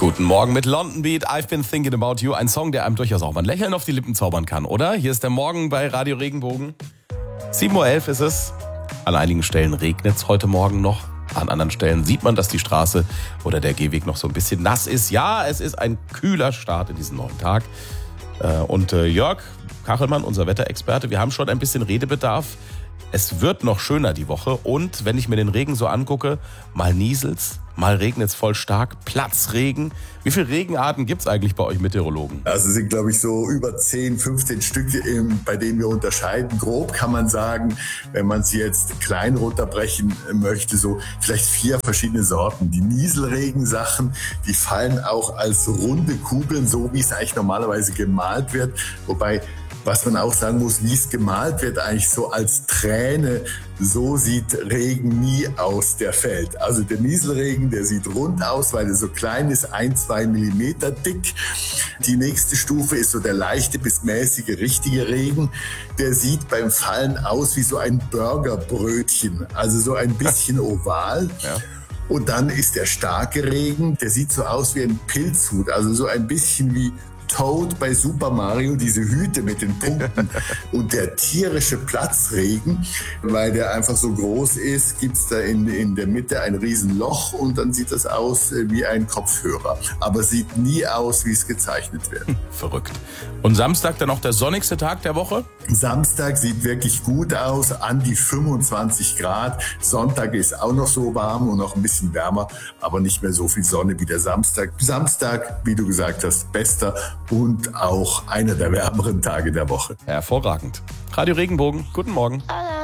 Guten Morgen mit London Beat, I've been thinking about you. Ein Song, der einem durchaus auch mal ein Lächeln auf die Lippen zaubern kann, oder? Hier ist der Morgen bei Radio Regenbogen. 7.11 Uhr ist es. An einigen Stellen regnet es heute Morgen noch. An anderen Stellen sieht man, dass die Straße oder der Gehweg noch so ein bisschen nass ist. Ja, es ist ein kühler Start in diesen neuen Tag. Und Jörg Kachelmann, unser Wetterexperte, wir haben schon ein bisschen Redebedarf. Es wird noch schöner die Woche und wenn ich mir den Regen so angucke, mal nieselt's, mal regnet's voll stark, Platzregen. Wie viele Regenarten gibt's eigentlich bei euch Meteorologen? Also es sind, glaube ich, so über 10, 15 Stück, bei denen wir unterscheiden. Grob kann man sagen, wenn man sie jetzt klein runterbrechen möchte, so vielleicht 4 verschiedene Sorten. Die Nieselregensachen, die fallen auch als runde Kugeln, so wie es eigentlich normalerweise gemalt wird. Wobei, was man auch sagen muss, wie es gemalt wird, eigentlich so als Träne, so sieht Regen nie aus, der fällt. Also der Nieselregen, der sieht rund aus, weil er so klein ist, 1-2 Millimeter dick. Die nächste Stufe ist so der leichte bis mäßige, richtige Regen. Der sieht beim Fallen aus wie so ein Burgerbrötchen, also so ein bisschen oval. Ja. Und dann ist der starke Regen, der sieht so aus wie ein Pilzhut, also so ein bisschen wie Toad bei Super Mario, diese Hüte mit den Punkten. Und der tierische Platzregen, weil der einfach so groß ist, gibt's da in der Mitte ein Riesenloch und dann sieht das aus wie ein Kopfhörer. Aber sieht nie aus, wie es gezeichnet wird. Verrückt. Und Samstag dann noch der sonnigste Tag der Woche? Samstag sieht wirklich gut aus, an die 25 Grad. Sonntag ist auch noch so warm und noch ein bisschen wärmer, aber nicht mehr so viel Sonne wie der Samstag. Samstag, wie du gesagt hast, bester und auch einer der wärmeren Tage der Woche. Hervorragend. Radio Regenbogen, guten Morgen.